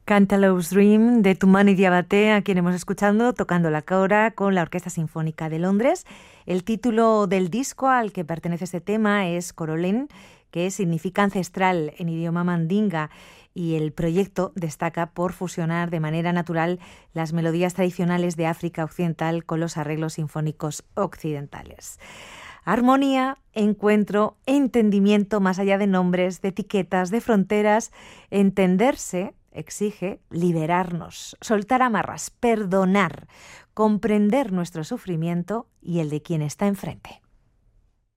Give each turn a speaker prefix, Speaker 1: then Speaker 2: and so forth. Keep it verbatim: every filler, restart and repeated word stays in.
Speaker 1: Cantaloupe's Dream de Toumani Diabaté, a quien hemos escuchado tocando la cora con la Orquesta Sinfónica de Londres. El título del disco al que pertenece este tema es Corolén, que significa ancestral en idioma mandinga, y el proyecto destaca por fusionar de manera natural las melodías tradicionales de África Occidental con los arreglos sinfónicos occidentales. Armonía, encuentro, entendimiento más allá de nombres, de etiquetas, de fronteras. Entenderse exige liberarnos, soltar amarras, perdonar, comprender nuestro sufrimiento y el de quien está enfrente.